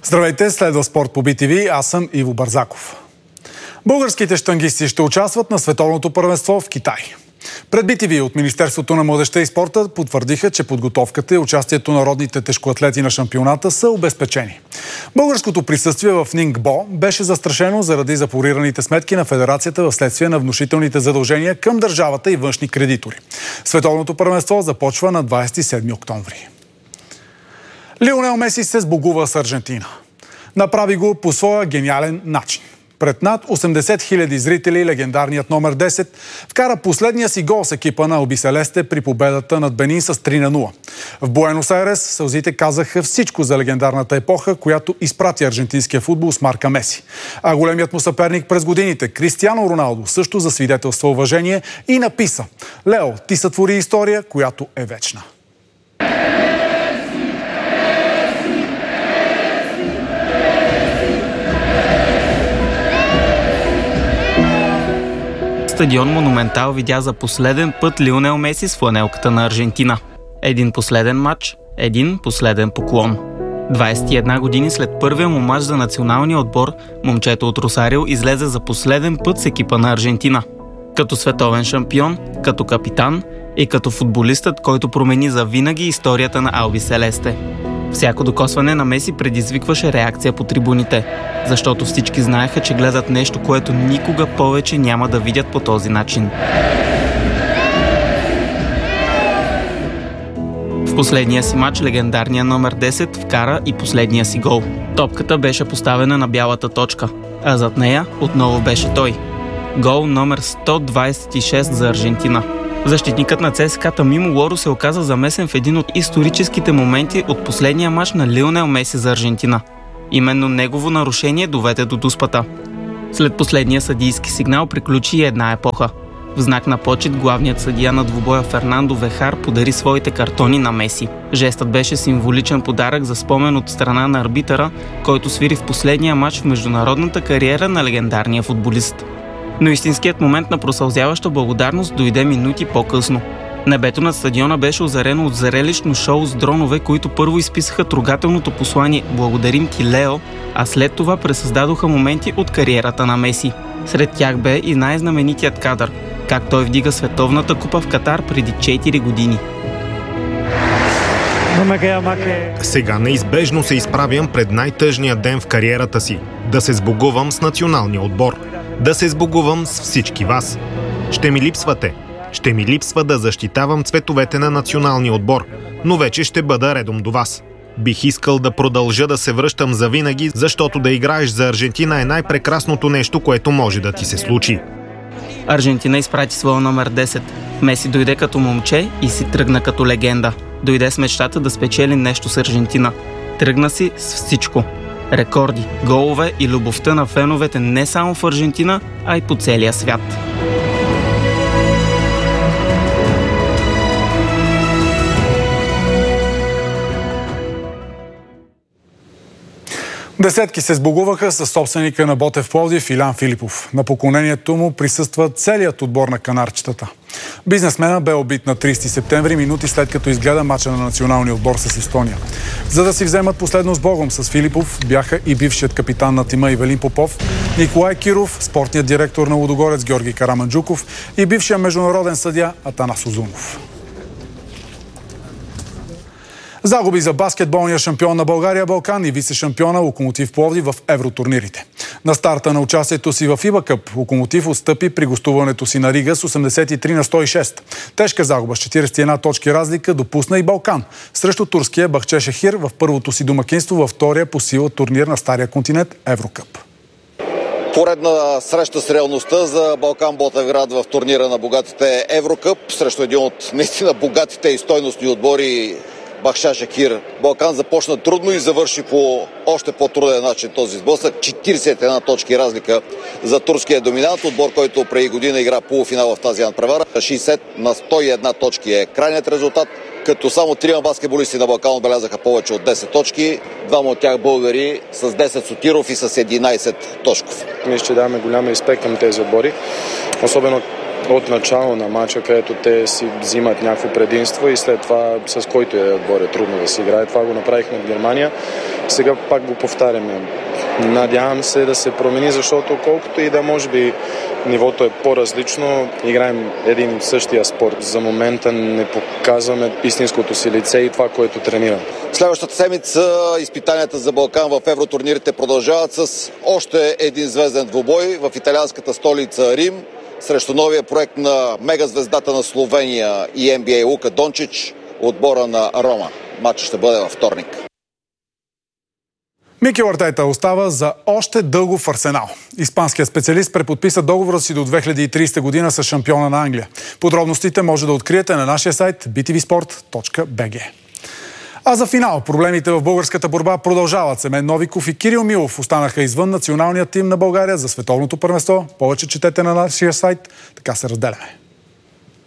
Здравейте, следва спорт по BTV, аз съм Иво Барзаков. Българските щангисти ще участват на световното първенство в Китай. Пред BTV от Министерството на младежта и спорта потвърдиха, че подготовката и участието на родните тежкоатлети на шампионата са обезпечени. Българското присъствие в Нингбо беше застрашено заради запорираните сметки на федерацията вследствие на внушителните задължения към държавата и външни кредитори. Световното първенство започва на 27 октомври. Лионел Меси се сбогува с Аржентина. Направи го по своя гениален начин. Пред над 80 000 зрители легендарният номер 10 вкара последния си гол с екипа на Албиселесте при победата над Бенин с 3-0. В Буенос Айрес сълзите казаха всичко за легендарната епоха, която изпрати аржентинския футбол с марка Меси. А големият му съперник през годините, Кристиано Роналдо, също засвидетелства уважение и написа: „Лео, ти сътвори история, която е вечна“. Стадион Монументал видя за последен път Лионел Меси с фланелката на Аржентина. Един последен матч, един последен поклон. 21 години след първия му мач за националния отбор, момчето от Росарио излезе за последен път с екипа на Аржентина. Като световен шампион, като капитан и като футболистът, който промени завинаги историята на Албиселесте. Всяко докосване на Меси предизвикваше реакция по трибуните, защото всички знаеха, че гледат нещо, което никога повече няма да видят по този начин. В последния си матч легендарният номер 10 вкара и последния си гол. Топката беше поставена на бялата точка, а зад нея отново беше той. Гол номер 126 за Аржентина. Защитникът на ЦСКА Тамимо Лоро се оказа замесен в един от историческите моменти от последния мач на Лионел Меси за Аржентина. Именно негово нарушение доведе до дуспата. След последния съдийски сигнал приключи и една епоха. В знак на почит главният съдия на двубоя Фернандо Вехар подари своите картони на Меси. Жестът беше символичен подарък за спомен от страна на арбитъра, който свири в последния мач в международната кариера на легендарния футболист. Но истинският момент на просълзяваща благодарност дойде минути по-късно. Небето над стадиона беше озарено от зрелищно шоу с дронове, които първо изписаха трогателното послание „Благодарим ти, Лео“, а след това пресъздадоха моменти от кариерата на Меси. Сред тях бе и най-знаменитият кадър, как той вдига световната купа в Катар преди 4 години. Сега неизбежно се изправям пред най-тъжния ден в кариерата си – да се сбогувам с националния отбор. Да се сбогувам с всички вас. Ще ми липсвате. Ще ми липсва да защитавам цветовете на националния отбор, но вече ще бъда редом до вас. Бих искал да продължа да се връщам завинаги, защото да играеш за Аржентина е най-прекрасното нещо, което може да ти се случи. Аржентина изпрати своя номер 10. Меси дойде като момче и си тръгна като легенда. Дойде с мечтата да спечели нещо с Аржентина. Тръгна си с всичко. Рекорди, голове и любовта на феновете не само в Аржентина, а и по целия свят. Десетки се сбогуваха с собственика на Ботев Пловдив Илян Филипов. На поклонението му присъства целият отбор на канарчетата. Бизнесмена бе убит на 30 септември, минути след като изгледа мача на националния отбор с Естония. За да си вземат последно с Богом с Филипов бяха и бившият капитан на тима Ивелин Попов, Николай Киров, спортният директор на Лудогорец Георги Караманджуков и бившия международен съдия Атанас Озунов. Загуби за баскетболния шампион на България Балкан и вице-шампиона Локомотив Пловдив в евротурнирите. На старта на участието си в ИБА Къп Локомотив отстъпи при гостуването си на Рига с 83-106. Тежка загуба с 41 точки разлика допусна и Балкан срещу турския Бахчешехир в първото си домакинство във втория по сила турнир на Стария континент Еврокъп. Поредна среща с реалността за Балкан Ботевград в турнира на богатите Еврокъп срещу един от наистина богатите и стойностни отбори Бахчешехир. Балкан започна трудно и завърши по още по-труден начин този сблъсък. 41 точки разлика за турския доминант. Отбор, който преди година игра полуфинал в тази надпревара. 60-101 точки е крайният резултат, като само 3 баскетболисти на Балкан отбелязаха повече от 10 точки. Двама от тях българи с 10 Сотиров и с 11 Тошков. Мисля, че даваме голям респект към тези отбори. Особено от начало на матча, където те си взимат някакво предимство и след това с който е отбор е трудно да си играе. Това го направихме в Германия Сега пак го повтаряме. Надявам се да се промени, защото колкото и да може би нивото е по-различно, играем един и същия спорт. За момента не показваме истинското си лице и това, което тренирам. Следващата седмица изпитанията за Балкан в евротурнирите продължават с още един звезден двубой в италианската столица Рим срещу новия проект на мегазвездата на Словения и NBA Лука Дончич, отбора на Рома. Матчът ще бъде във вторник. Микел Артета остава за още дълго в Арсенал. Испанският специалист преподписа договора си до 2030 година с шампиона на Англия. Подробностите може да откриете на нашия сайт btvsport.bg. А за финал, проблемите в българската борба продължават. Семен Новиков и Кирил Милов останаха извън националния тим на България за световното първенство. Повече четете на нашия сайт. Така се разделяме.